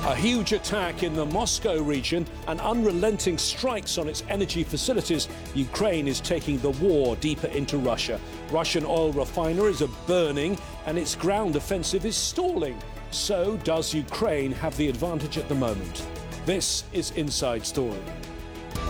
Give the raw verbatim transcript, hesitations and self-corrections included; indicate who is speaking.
Speaker 1: A huge attack in the Moscow region and unrelenting strikes on its energy facilities. Ukraine is taking the war deeper into Russia. Russian oil refineries are burning and its ground offensive is stalling. So does Ukraine have the advantage at the moment? This is Inside Story.